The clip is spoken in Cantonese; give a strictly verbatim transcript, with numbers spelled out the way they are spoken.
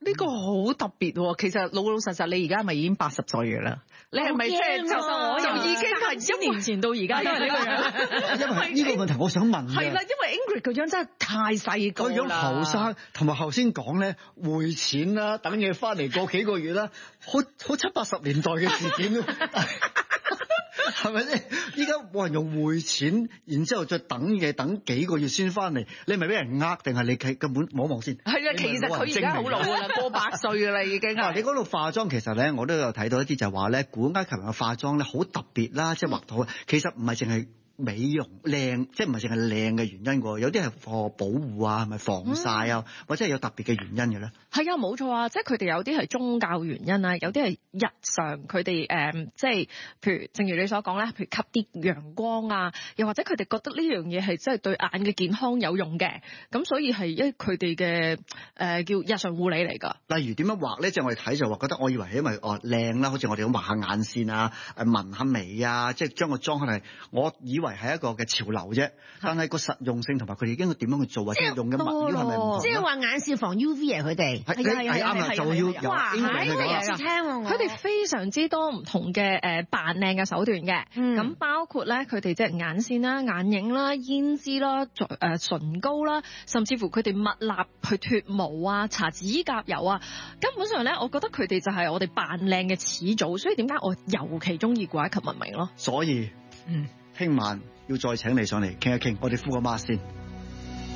呢個好特別喎，其實老老實實，你而家係咪已經八十歲嘅啦？你係咪即係就我就已經係千年前到而家都係呢個樣？ 因為呢個問題我想問嘅。 係啦，因為 Ingrid 個樣真係太細個啦。 個樣後生，同埋頭先講咧匯錢啦，等嘢翻嚟過幾個月啦，好好七八十年代嘅事件咯。係咪先？依家冇人用匯錢，然之後再等嘢，等幾個月先翻嚟，你係咪俾人呃定係你根本摸望先？ 係啊，其實佢而家好老㗎啦，過百歲㗎啦已經。 嗱，你講到化妝，其實咧我都有睇到一啲就係話咧，古埃及人嘅化妝咧好特別啦，即係畫到，其實唔係淨係美容靚，即係唔係淨係靚嘅原因喎，有啲係防保護啊，係咪防曬啊，或者係有特別嘅原因嘅咧？ 係啊，冇錯啊，即係佢哋有啲係宗教原因啊，有啲係日常佢哋誒，即係譬如正如你所講咧，譬如吸啲陽光啊，又或者佢哋覺得呢樣嘢係真係對眼嘅健康有用嘅，咁所以係一佢哋嘅誒叫日常護理嚟㗎。 例如點樣畫咧？即係我哋睇就話覺得，我以為係因為哦靚啦，好似我哋咁畫下眼線啊，誒紋下眉啊，即係將個妝可能，我以為係一個嘅潮流啫。但係個實用性同埋佢哋應該點樣去做或者用嘅物料係咪唔同？ 即係話眼線防 U V 啊，佢哋係係啱啦，就要有哇，係呢個聽喎， 佢哋非常之多唔同嘅誒扮靚嘅手段嘅，咁、嗯、包括咧佢哋即係眼線啦、眼影啦、胭脂啦、誒唇膏啦，甚至乎佢哋蜜蠟去脫毛啊、搽指甲油啊，根本上咧，我覺得佢哋就係我哋扮靚嘅始祖，所以點解我尤其中意古埃及文明咯？ 所以，嗯，聽晚要再請你上嚟傾一傾，我哋敷個 mask 先。